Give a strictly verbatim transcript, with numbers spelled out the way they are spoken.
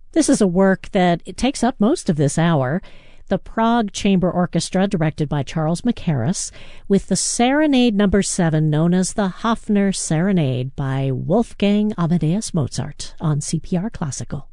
This is a work that it takes up most of this hour. The Prague Chamber Orchestra, directed by Charles Mackerras, with the Serenade Number Seven, known as the Hafner Serenade by Wolfgang Amadeus Mozart on C P R Classical.